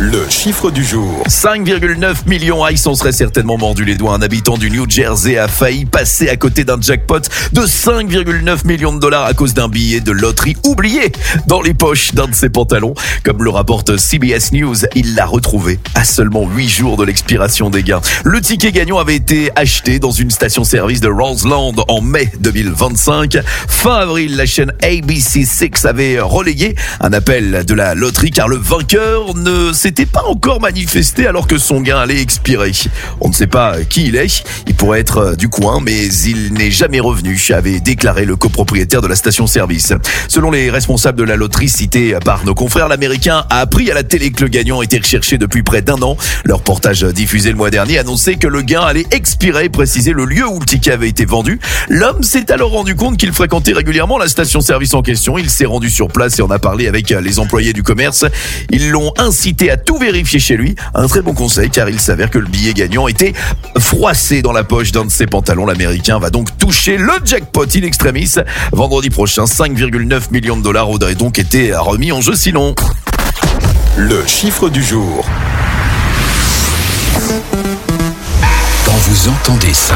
Le chiffre du jour. 5,9 millions. Il s'en serait certainement mordu les doigts. Un habitant du New Jersey a failli passer à côté d'un jackpot de 5,9 millions de dollars à cause d'un billet de loterie oublié dans les poches d'un de ses pantalons. Comme le rapporte CBS News, il l'a retrouvé à seulement 8 jours de l'expiration des gains. Le ticket gagnant avait été acheté dans une station-service de Roseland en mai 2025. Fin avril, la chaîne ABC6 avait relayé un appel de la loterie car le vainqueur ne s'était pas encore manifesté alors que son gain allait expirer. On ne sait pas qui il est, il pourrait être du coin, mais il n'est jamais revenu, avait déclaré le copropriétaire de la station-service. Selon les responsables de la loterie cités par nos confrères, l'Américain a appris à la télé que le gagnant était recherché depuis près d'1 an. Leur reportage diffusé le mois dernier annonçait que le gain allait expirer, précisait le lieu où le ticket avait été vendu. L'homme s'est alors rendu compte qu'il fréquentait régulièrement la station-service en question. Il s'est rendu sur place et en a parlé avec les employés du commerce. Ils l'ont incité à tout vérifier chez lui. Un très bon conseil car il s'avère que le billet gagnant était froissé dans la poche d'un de ses pantalons. L'Américain va donc toucher le jackpot in extremis. Vendredi prochain, 5,9 millions de dollars auraient donc été remis en jeu sinon. Le chiffre du jour. Quand vous entendez ça,